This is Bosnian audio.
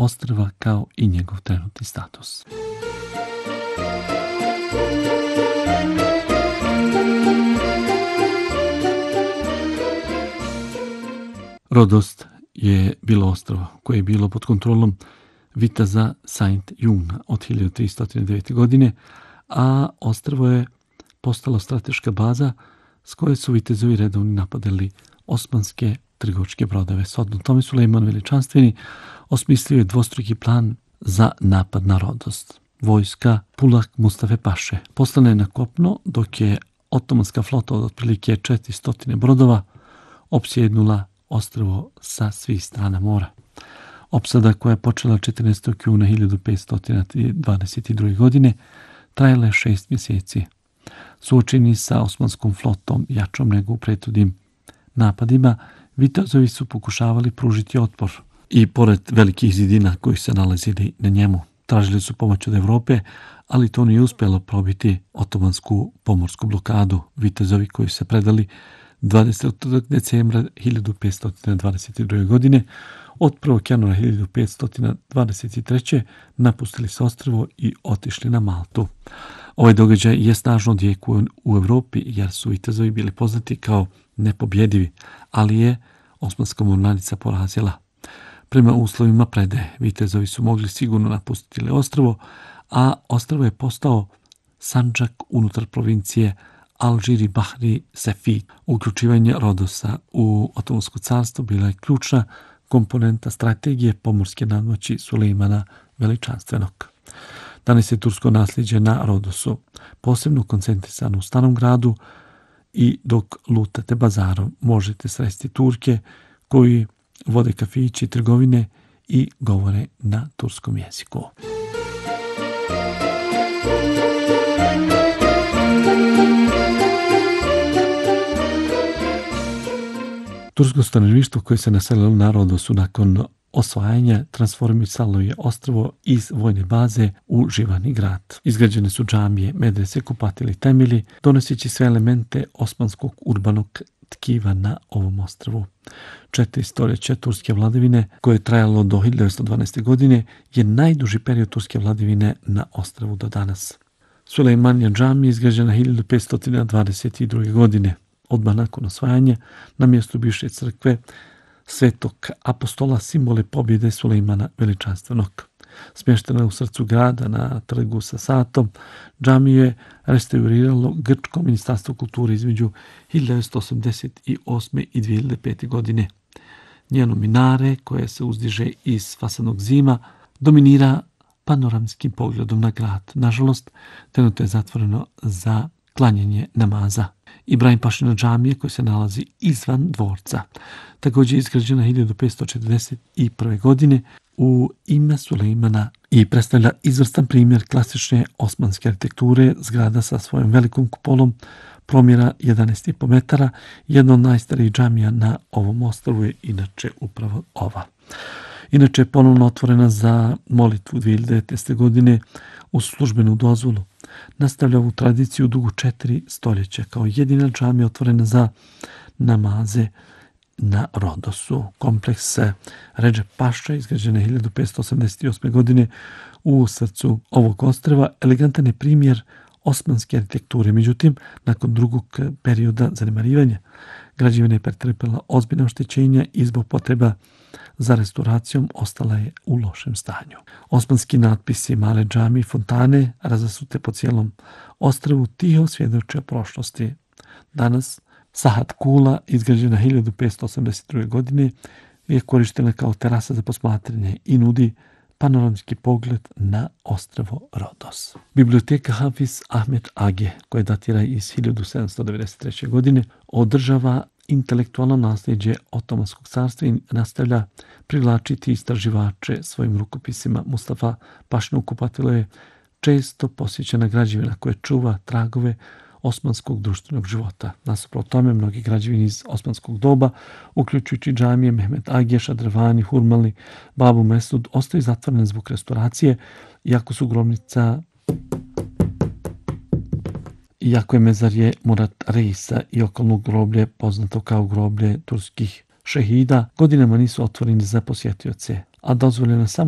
ostrva kao i njegov trenutni status. Rodos je bilo ostrvo koje je bilo pod kontrolom vitaza Saint Juna od 1309. godine, a ostrvo je postalo strateška baza s koje su vitezovi redovni napadali osmanske trgovačke brodove. Shodno tome Sulejman Veličanstveni osmislio je dvostruki plan za napad na Rodos. Vojska Pulak Mustafe Paše poslana je na kopno, dok je otomanska flota od otprilike 400 brodova opsjednula ostrvo sa svih strana mora. Opsada koja je počela 14. juna 1522. godine trajala je 6 mjeseci. Suočeni sa osmanskom flotom jačom nego u prethodnim napadima, vitezovi su pokušavali pružiti otpor i pored velikih zidina koji se nalazili na njemu. Tražili su pomoć od Europe, ali to nije uspjelo probiti otomansku pomorsku blokadu. Vitezovi koji se predali 20. decembra 1522. godine od 1. januara 1523. napustili se ostrvo i otišli na Maltu. Ovaj događaj je snažno odjekuje u Europi jer su vitezovi bili poznati kao nepobjedivi, ali je osmanska mornarica porazila. Prema uslovima predaje, vitezovi su mogli sigurno napustiti ostrvo, a ostrvo je postao sandžak unutar provincije Alžiri Bahri Sefid. Uključivanje Rodosa u Otomansko carstvo bila je ključna komponenta strategije pomorske nadmoći Sulejmana Veličanstvenog. Danas je tursko nasljeđe na Rodosu posebno koncentrisano u Starom gradu i dok lutate bazarom možete sresti Turke koji vode kafići, trgovine i govore na turskom jeziku. Tursko stanovništvo koje se naselilo na Rodosu nakon osvajanja transformisalo je ostrvo iz vojne baze u živani grad. Izgrađene su džamije, medrese, kupatili, temelji, donoseći sve elemente osmanskog urbanog tkiva na ovom ostrvu. 4 stoljeća turske vladavine, koje je trajalo do 1912. godine, je najduži period turske vladavine na ostrvu do danas. Sulejmanija džamija izgrađena 1522. godine. Odmah nakon osvajanja, na mjestu bivše crkve Svetog apostola simbole pobjede Sulejmana Veličanstvenog. Smještena je u srcu grada na trgu sa Satom, džamiju je restauriralo Grčko ministarstvo kulture između 1988. i 2005. godine. Njeno minare, koje se uzdiže iz fasadnog zima, dominira panoramskim pogledom na grad. Nažalost, trenutno je zatvoreno za klanjanje namaza. Ibrahim Pašina džamija koja se nalazi izvan dvorca. Također je izgrađena 1541. godine u ime Sulejmana i predstavlja izvrstan primjer klasične osmanske arhitekture, zgrada sa svojom velikom kupolom promjera 11,5 metara. Jedna od najstarijih džamija na ovom ostrvu je inače upravo ova. Inače je ponovno otvorena za molitvu 2019. godine uz službenu dozvolu. Nastavlja ovu tradiciju dugu 4 stoljeća kao jedina džamija otvorena za namaze na Rodosu. Kompleks Redžep Paša, izgrađen je 1588. godine u srcu ovog ostrva, elegantan je primjer osmanske arhitekture. Međutim, nakon drugog perioda zanemarivanja, građevina je pretrpela ozbiljna oštećenja i zbog potreba za restauracijom ostala je u lošem stanju. Osmanski natpisi, male džamije i fontane razasute po cijelom ostrvu tiho svjedoče o prošlosti. Danas Sahat Kula, izgrađena 1582. godine, je korištena kao terasa za posmatranje i nudi panoramski pogled na ostrvo Rodos. Biblioteka Hafiz Ahmed Age, koja datira iz 1793. godine, održava intelektualno nasljeđe Otomanskog carstva i nastavlja privlačiti istraživače svojim rukopisima. Mustafa Pašino kupatilo je često posjećena građevina koja čuva tragove osmanskog društvenog života. Nasuprot tome, mnogi građevini iz osmanskog doba, uključujući džamije Mehmet Agije, Šadrevani, Hurmali, Babu Mesud, ostaju zatvorene zbog restauracije, iako je mezarje Murat Reisa i okolno groblje, poznato kao groblje turskih šehida, godinama nisu otvoreni za posjetioce, a dozvoljena samo